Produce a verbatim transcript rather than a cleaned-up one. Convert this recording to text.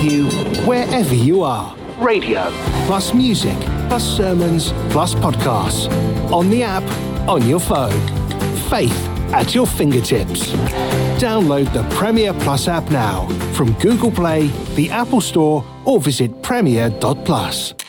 you wherever you are. Radio, plus music, plus sermons, plus podcasts. On the app, on your phone. Faith at your fingertips. Download the Premier Plus app now from Google Play, the Apple Store, or visit premier dot plus.